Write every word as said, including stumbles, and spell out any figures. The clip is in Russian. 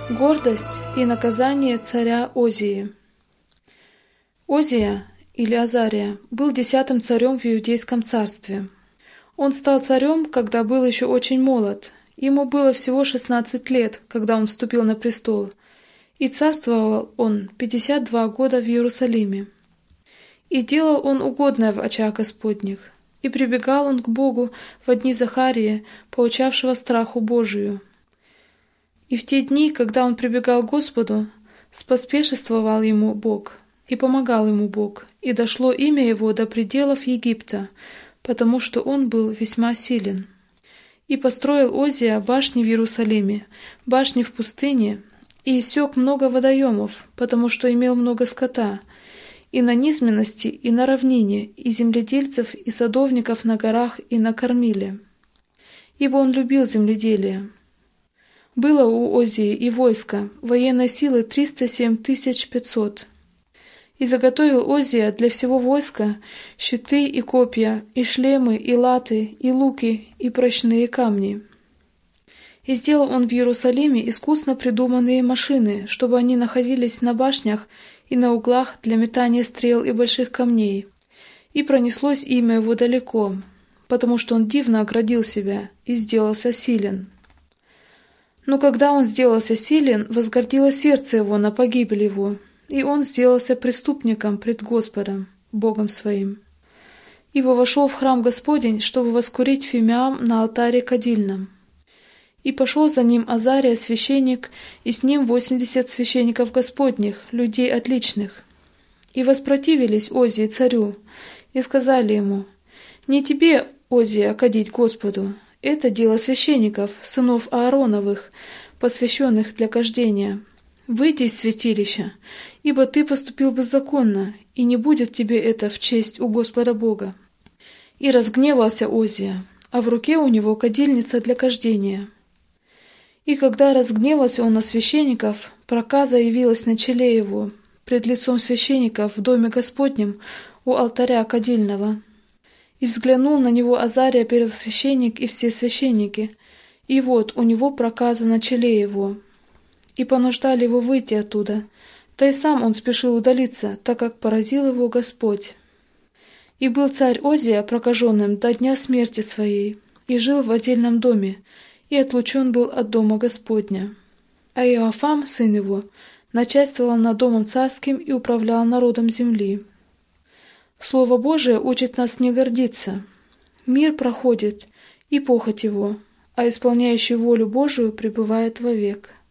Гордость и наказание царя Озии. Озия, или Азария, был десятым царем в Иудейском царстве. Он стал царем, когда был еще очень молод. Ему было всего шестнадцать лет, когда он вступил на престол, и царствовал он пятьдесят два года в Иерусалиме. И делал он угодное в очах Господних, и прибегал он к Богу во дни Захарии, поучавшего страху Божию. И в те дни, когда он прибегал к Господу, споспешествовал ему Бог, и помогал ему Бог, и дошло имя его до пределов Египта, потому что он был весьма силен. И построил Озия башни в Иерусалиме, башни в пустыне, и иссек много водоемов, потому что имел много скота, и на низменности, и на равнине, и земледельцев, и садовников на горах, и на кормиле. Ибо он любил земледелие. Было у Озии и войско, военной силы триста семь тысяч пятьсот. И заготовил Озия для всего войска щиты и копья, и шлемы, и латы, и луки, и прочные камни. И сделал он в Иерусалиме искусно придуманные машины, чтобы они находились на башнях и на углах для метания стрел и больших камней. И пронеслось имя его далеко, потому что он дивно оградил себя и сделался силен. Но когда он сделался силен, возгордило сердце его на погибель его, и он сделался преступником пред Господом, Богом своим. Ибо вошел в храм Господень, чтобы воскурить фимиам на алтаре кадильном. И пошел за ним Азария священник, и с ним восемьдесят священников Господних, людей отличных. И воспротивились Озии царю, и сказали ему: «Не тебе, Озия, кадить Господу, это дело священников, сынов Аароновых, посвященных для кождения. Выйди из святилища, ибо ты поступил беззаконно, и не будет тебе это в честь у Господа Бога». И разгневался Озия, а в руке у него кадильница для кождения. И когда разгневался он на священников, проказа явилась на челе его, пред лицом священников в доме Господнем у алтаря кадильного. И взглянул на него Азария первосвященник и все священники, и вот у него проказа на челе его. И понуждали его выйти оттуда, да и сам он спешил удалиться, так как поразил его Господь. И был царь Озия прокаженным до дня смерти своей, и жил в отдельном доме, и отлучен был от дома Господня. А Иоафам, сын его, начальствовал над домом царским и управлял народом земли. Слово Божие учит нас не гордиться. Мир проходит, и похоть его, а исполняющий волю Божию пребывает вовек.